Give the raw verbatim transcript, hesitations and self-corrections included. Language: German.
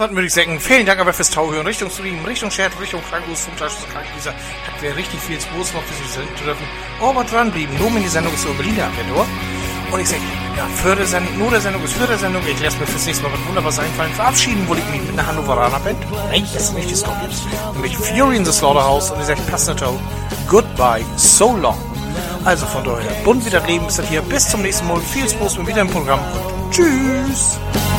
was würde ich sagen? Vielen Dank aber fürs Tauhören. Richtung Stream, Richtung Chat, Richtung Krankenhaus, zum Taschen, Krankenhäuser. Habt ihr richtig viel Spaß noch, bis wir sind dürfen. Aber dranbleiben. Nur wenn die Sendung ist so Berliner Abwehr, und ich sage, ja, für die Sendung, nur der Sendung ist für der Sendung. Ich lasse mir fürs nächste Mal was Wunderbares einfallen. Verabschieden wollte ich mich mit einer Hannoveraner Band. Nein, das ist nicht die Scorpions. Nämlich Fury in the Slaughterhouse. Und ich sage, passt natürlich. Goodbye, so long. Also von daher, bunt wieder leben ist das hier. Bis zum nächsten Mal. Viel Spaß mit wieder im Programm. Und tschüss.